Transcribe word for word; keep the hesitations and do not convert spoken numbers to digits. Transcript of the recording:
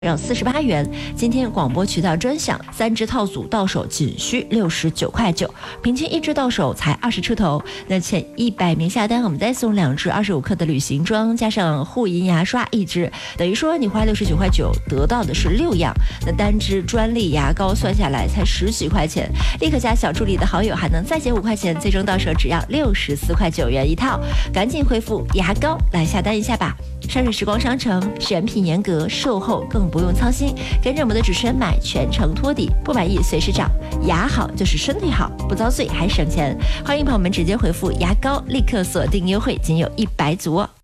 让四十八元。今天广播渠道专享，三支套组到手仅需六十九块九，平均一支到手才二十出头。那前一百名下单，我们再送两支二十五克的旅行装，加上护龈牙刷一支，等于说你花六十九块九得到的是六样。那单支专利牙膏算下来才十几块钱，立刻加小助理的好友，还能再减五块钱，最终到手只要六十四块九元一套。赶紧回复牙膏来下单一下吧。山水时光商城选品严格，售后更不用操心，跟着我们的主持人买，全程托底，不满意随时找。牙好就是身体好，不遭罪还省钱。欢迎朋友们直接回复牙膏，立刻锁定优惠，仅有一百组哦。